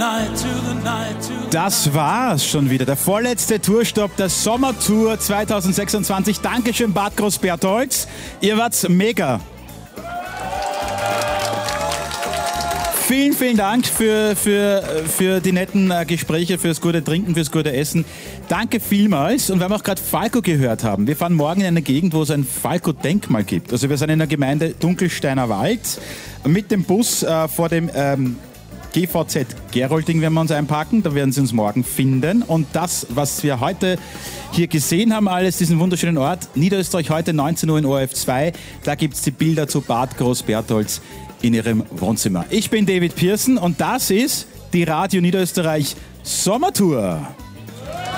Das war's schon wieder. Der vorletzte Tourstopp der Sommertour 2026. Dankeschön, Bad Großbertholz. Ihr wart's mega. Vielen, vielen Dank für die netten Gespräche, fürs gute Trinken, fürs gute Essen. Danke vielmals. Und weil wir auch gerade Falco gehört haben, wir fahren morgen in eine Gegend, wo es ein Falco-Denkmal gibt. Also wir sind in der Gemeinde Dunkelsteiner Wald. Mit dem Bus vor dem GVZ Gerolding werden wir uns einpacken. Da werden Sie uns morgen finden. Und das, was wir heute hier gesehen haben, alles, diesen wunderschönen Ort, Niederösterreich heute 19 Uhr in ORF 2. Da gibt es die Bilder zu Bad Großbertholz in Ihrem Wohnzimmer. Ich bin David Pearson und das ist die Radio Niederösterreich Sommertour.